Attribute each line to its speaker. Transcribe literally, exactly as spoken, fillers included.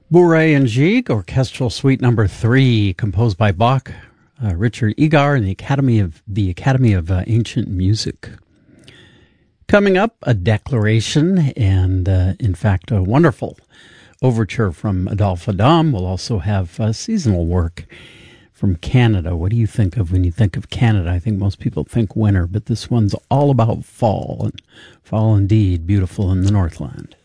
Speaker 1: Bourrée and Gigue, Orchestral Suite Number Three, composed by Bach, uh, Richard Egar, and the Academy of the Academy of uh, Ancient Music. Coming up, a declaration, and uh, in fact, a wonderful overture from Adolphe Adam. We'll also have uh, seasonal work from Canada. What do you think of when you think of Canada? I think most people think winter, but this one's all about fall, and fall indeed beautiful in the Northland.